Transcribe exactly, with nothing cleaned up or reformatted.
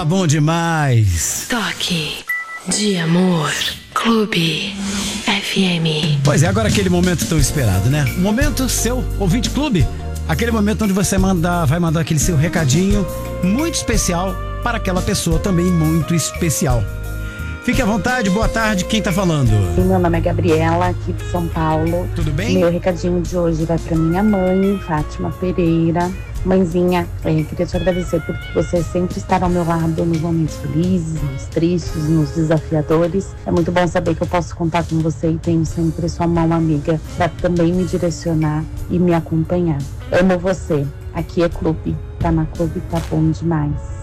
Tá bom demais. Toque de amor. Clube F M. Pois é, agora aquele momento tão esperado, né? Momento seu ouvinte clube. Aquele momento onde você manda, vai mandar aquele seu recadinho muito especial para aquela pessoa também muito especial. Fique à vontade, boa tarde, quem tá falando? Meu nome é Gabriela, aqui de São Paulo. Tudo bem? Meu recadinho de hoje vai para minha mãe, Fátima Pereira. Mãezinha, é, queria te agradecer por você sempre estar ao meu lado nos momentos felizes, nos tristes, nos desafiadores. É muito bom saber que eu posso contar com você e tenho sempre sua mão amiga para também me direcionar e me acompanhar. Amo você. Aqui é Clube. Tá na Clube, tá bom demais.